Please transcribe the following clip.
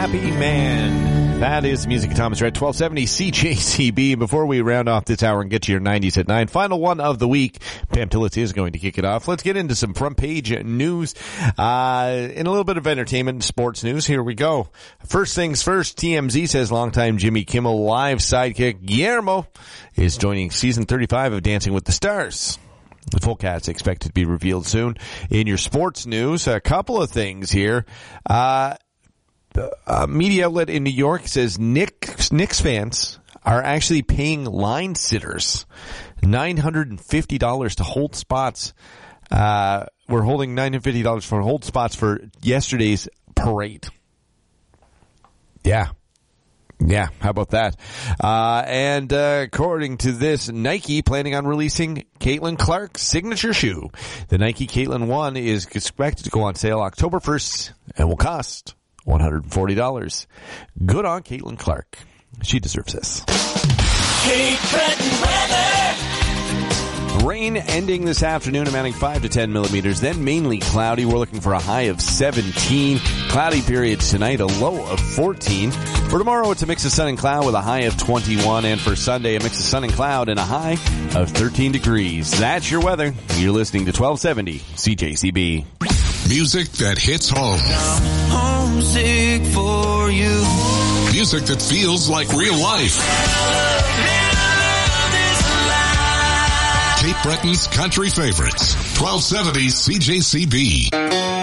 Happy Man. That is music of Thomas Red, 1270 CJCB. Before we round off this hour and get to your 90s at 9, final one of the week. Pam Tillis is going to kick it off. Let's get into some front page news. In a little bit of entertainment and sports news, here we go. First things first, TMZ says longtime Jimmy Kimmel Live sidekick Guillermo is joining season 35 of Dancing with the Stars. The full cast is expected to be revealed soon. In your sports news, a couple of things here. A media outlet in New York says Knicks fans are actually paying line sitters $950 to hold spots. We're holding $950 for hold spots for yesterday's parade. Yeah, how about that? And according to this, Nike planning on releasing Caitlin Clark's signature shoe. The Nike Caitlin 1 is expected to go on sale October 1st and will cost $140. Good on Caitlin Clark. She deserves this. Cape Breton weather. Rain ending this afternoon, amounting 5 to 10 millimeters, then mainly cloudy. We're looking for a high of 17. Cloudy periods tonight, a low of 14. For tomorrow, it's a mix of sun and cloud with a high of 21. And for Sunday, a mix of sun and cloud and a high of 13 degrees. That's your weather. You're listening to 1270 CJCB. Music that hits home. I'm homesick for you. Music that feels like real life. Cape Breton's country favorites. 1270 CJCB.